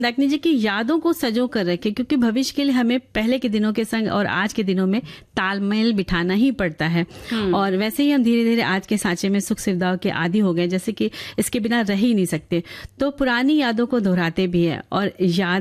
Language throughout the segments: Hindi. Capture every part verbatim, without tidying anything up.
मंदाकिनी जी की यादों को सजो कर रखे, क्योंकि भविष्य के लिए हमें पहले के दिनों के संग और आज के दिनों में तालमेल बिठाना ही पड़ता है। और वैसे ही हम धीरे धीरे आज के सांचे में सुख सुविधाओं के आदी हो गए, जैसे कि इसके बिना रह ही नहीं सकते। तो पुरानी यादों को दोहराते भी है, और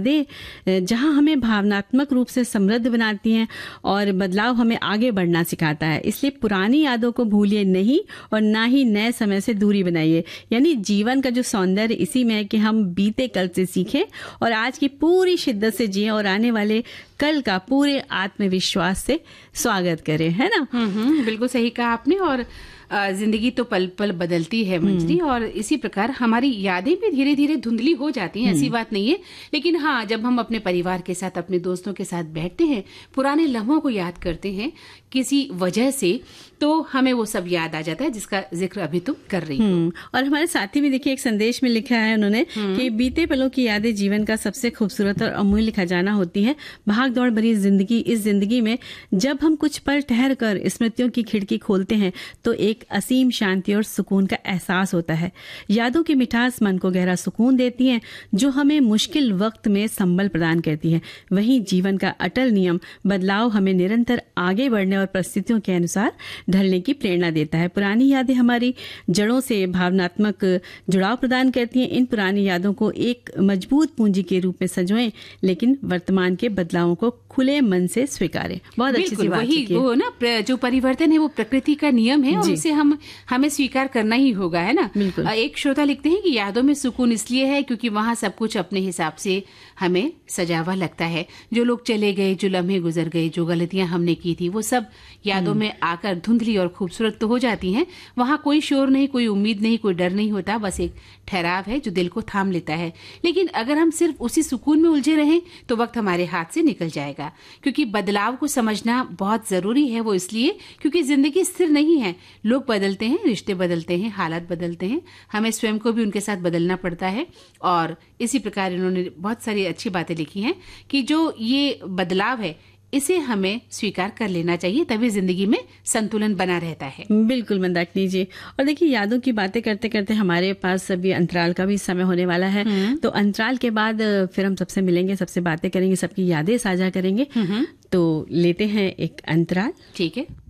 यादें जहां हमें भावनात्मक रूप से समृद्ध बनाती हैं और बदलाव हमें आगे बढ़ना सिखाता है। इसलिए पुरानी यादों को भूलिए नहीं और ना ही नए समय से दूरी बनाइए। यानी जीवन का जो सौंदर्य इसी में है कि हम बीते कल से सीखें और आज की पूरी शिद्दत से जिएं और आने वाले कल का पूरे आत्मविश्वास से स्वागत करें, है ना? हम्म बिल्कुल सही कहा आपने। और जिंदगी तो पल पल बदलती है मंजरी, और इसी प्रकार हमारी यादें भी धीरे धीरे धुंधली हो जाती हैं, ऐसी बात नहीं है। लेकिन हाँ, जब हम अपने परिवार के साथ, अपने दोस्तों के साथ बैठते हैं, पुराने लम्हों को याद करते हैं किसी वजह से, तो हमें वो सब याद आ जाता है जिसका जिक्र अभी तुम कर रही हो। और हमारे साथी भी देखिए एक संदेश में लिखा है उन्होंने कि बीते पलों की यादें जीवन का सबसे खूबसूरत और अमूल्य खजाना होती है। भाग दौड़ भरी जिंदगी, इस जिंदगी में जब हम कुछ पल ठहर कर स्मृतियों की खिड़की खोलते हैं तो एक असीम शांति और सुकून का एहसास होता है। यादों की मिठास मन को गहरा सुकून देती है, जो हमें मुश्किल वक्त में संबल प्रदान करती है। वहीं जीवन का अटल नियम बदलाव हमें निरंतर आगे बढ़ने और परिस्थितियों के अनुसार ढलने की प्रेरणा देता है। पुरानी यादें हमारी जड़ों से भावनात्मक जुड़ाव प्रदान करती हैं। इन पुरानी यादों को एक मजबूत पूंजी के रूप में सजोएं, लेकिन वर्तमान के बदलावों को खुले मन से स्वीकारें। बहुत अच्छी सी बात वही वो ना, जो परिवर्तन है वो प्रकृति का नियम है और उसे हम हमें स्वीकार करना ही होगा, है ना? बिल्कुल। एक श्रोता लिखते हैं कि यादों में सुकून इसलिए है क्योंकि वहाँ सब कुछ अपने हिसाब से हमें सजावा लगता है। जो लोग चले गए, जो लम्हे गुजर गए, जो गलतियां हमने की थी, वो सब यादों में आकर धुंधली और खूबसूरत तो हो जाती हैं। वहाँ कोई शोर नहीं, कोई उम्मीद नहीं, कोई डर नहीं होता, बस एक ठहराव है जो दिल को थाम लेता है। लेकिन अगर हम सिर्फ उसी सुकून में उलझे रहें तो वक्त हमारे हाथ से निकल जाएगा। क्योंकि बदलाव को समझना बहुत जरूरी है। वो इसलिए क्योंकि जिंदगी स्थिर नहीं है। लोग बदलते हैं, रिश्ते बदलते हैं, हालात बदलते हैं, हमें स्वयं को भी उनके साथ बदलना पड़ता है। और इसी प्रकार इन्होंने बहुत सारी अच्छी बातें लिखी हैं कि जो ये बदलाव है इसे हमें स्वीकार कर लेना चाहिए, तभी जिंदगी में संतुलन बना रहता है। बिल्कुल मंदाकिनी जी। और देखिए, यादों की बातें करते करते हमारे पास सभी अंतराल का भी समय होने वाला है। तो अंतराल के बाद फिर हम सबसे मिलेंगे, सबसे बातें करेंगे, सबकी यादें साझा करेंगे। तो लेते हैं एक अंतराल। ठीक है।